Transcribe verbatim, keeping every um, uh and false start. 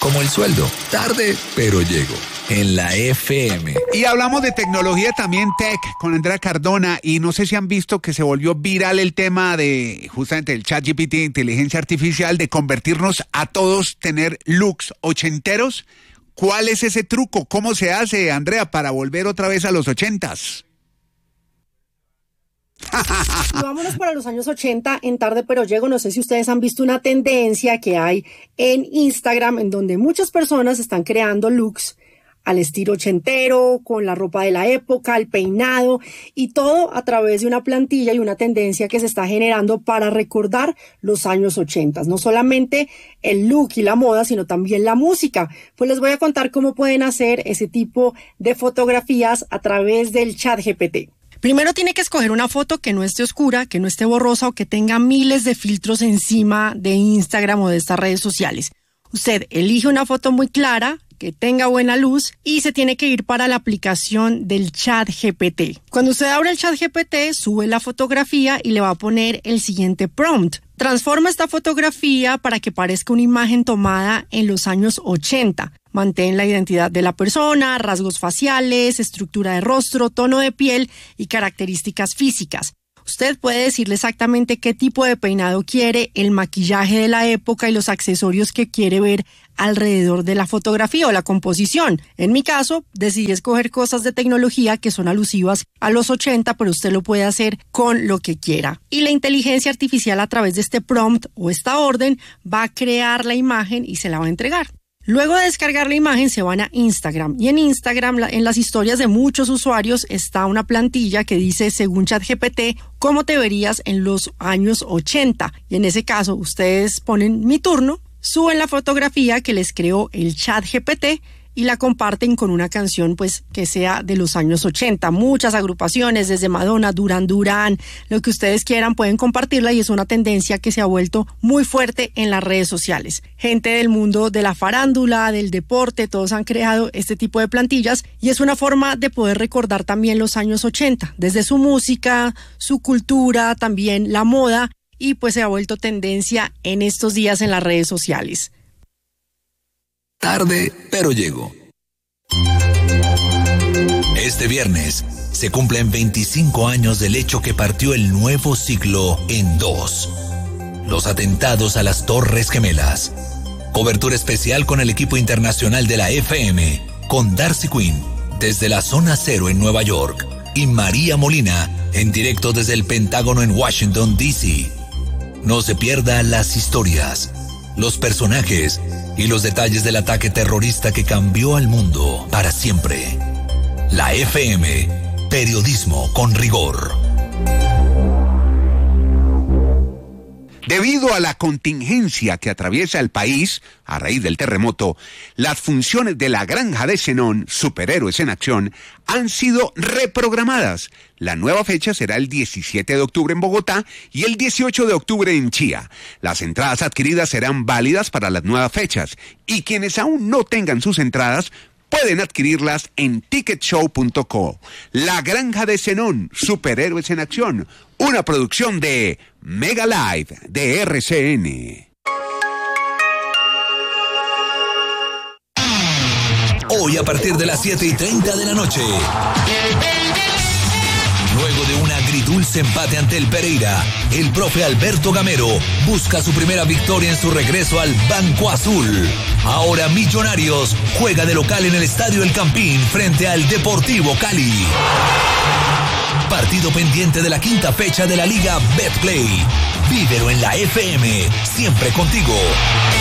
Como el sueldo, tarde, pero llego. En la F M. Y hablamos de tecnología también, tech, con Andrea Cardona. Y no sé si han visto que se volvió viral el tema de justamente el ChatGPT, inteligencia artificial, de convertirnos a todos, tener looks ochenteros. ¿Cuál es ese truco? ¿Cómo se hace, Andrea, para volver otra vez a los ochentas? Y vámonos para los años ochenta en Tarde Pero Llego. No sé si ustedes han visto una tendencia que hay en Instagram en donde muchas personas están creando looks al estilo ochentero, con la ropa de la época, el peinado y todo a través de una plantilla y una tendencia que se está generando para recordar los años ochenta. No solamente el look y la moda, sino también la música. Pues les voy a contar cómo pueden hacer ese tipo de fotografías a través del ChatGPT. Primero tiene que escoger una foto que no esté oscura, que no esté borrosa o que tenga miles de filtros encima de Instagram o de estas redes sociales. Usted elige una foto muy clara, que tenga buena luz y se tiene que ir para la aplicación del ChatGPT. Cuando usted abre el ChatGPT, sube la fotografía y le va a poner el siguiente prompt. Transforma esta fotografía para que parezca una imagen tomada en los años ochenta. Mantén la identidad de la persona, rasgos faciales, estructura de rostro, tono de piel y características físicas. Usted puede decirle exactamente qué tipo de peinado quiere, el maquillaje de la época y los accesorios que quiere ver alrededor de la fotografía o la composición. En mi caso, decidí escoger cosas de tecnología que son alusivas a los ochenta, pero usted lo puede hacer con lo que quiera. Y la inteligencia artificial a través de este prompt o esta orden va a crear la imagen y se la va a entregar. Luego de descargar la imagen se van a Instagram y en Instagram, en las historias de muchos usuarios, está una plantilla que dice, según ChatGPT, cómo te verías en los años ochenta. Y en ese caso, ustedes ponen mi turno, suben la fotografía que les creó el ChatGPT y la comparten con una canción pues que sea de los años ochenta. Muchas agrupaciones, desde Madonna, Duran Duran, lo que ustedes quieran, pueden compartirla y es una tendencia que se ha vuelto muy fuerte en las redes sociales. Gente del mundo de la farándula, del deporte, todos han creado este tipo de plantillas y es una forma de poder recordar también los años ochenta, desde su música, su cultura, también la moda, y pues se ha vuelto tendencia en estos días en las redes sociales. Tarde, pero llego. Este viernes se cumplen veinticinco años del hecho que partió el nuevo siglo en dos. Los atentados a las Torres Gemelas. Cobertura especial con el equipo internacional de la F M, con Darcy Quinn desde la Zona Cero en Nueva York y María Molina en directo desde el Pentágono en Washington, D C. No se pierda las historias, los personajes y los detalles del ataque terrorista que cambió al mundo para siempre. La F M, periodismo con rigor. Debido a la contingencia que atraviesa el país a raíz del terremoto, las funciones de la Granja de Zenón, Superhéroes en Acción, han sido reprogramadas. La nueva fecha será el diecisiete de octubre en Bogotá y el dieciocho de octubre en Chía. Las entradas adquiridas serán válidas para las nuevas fechas y quienes aún no tengan sus entradas pueden adquirirlas en ticket show punto co. La Granja de Zenón, Superhéroes en Acción, una producción de Mega Live de R C N. Hoy a partir de las siete y treinta de la noche. Luego de un agridulce empate ante el Pereira, el profe Alberto Gamero busca su primera victoria en su regreso al Banco Azul. Ahora Millonarios juega de local en el Estadio El Campín frente al Deportivo Cali. Partido pendiente de la quinta fecha de la Liga Betplay. Vívelo en la F M, siempre contigo.